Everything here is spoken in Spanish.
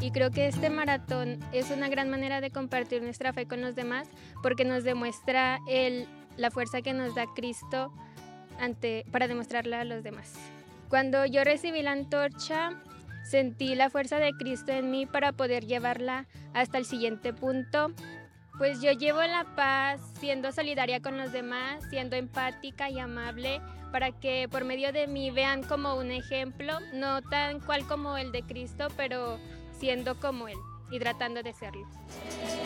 Y creo que este maratón es una gran manera de compartir nuestra fe con los demás porque nos demuestra la fuerza que nos da Cristo para demostrarla a los demás. Cuando yo recibí la antorcha, sentí la fuerza de Cristo en mí para poder llevarla hasta el siguiente punto. Pues yo llevo la paz siendo solidaria con los demás, siendo empática y amable, para que por medio de mí vean como un ejemplo, no tan cual como el de Cristo, pero siendo como Él y tratando de serlo.